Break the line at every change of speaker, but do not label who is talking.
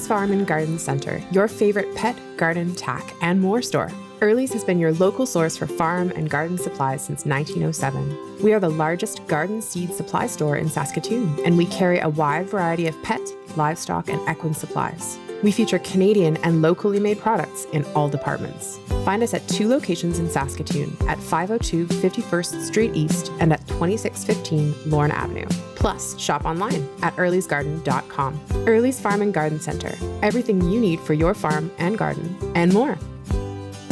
Early's Farm and Garden Center, your favorite pet, garden, tack, and more store. Early's has been your local source for farm and garden supplies since 1907. We are the largest garden seed supply store in Saskatoon, and we carry a wide variety of pet, livestock, and equine supplies. We feature Canadian and locally made products in all departments. Find us at 2 locations in Saskatoon, at 502 51st Street East and at 2615 Lorne Avenue. Plus, shop online at earlysgarden.com. Early's Farm and Garden Center. Everything you need for your farm and garden, and more.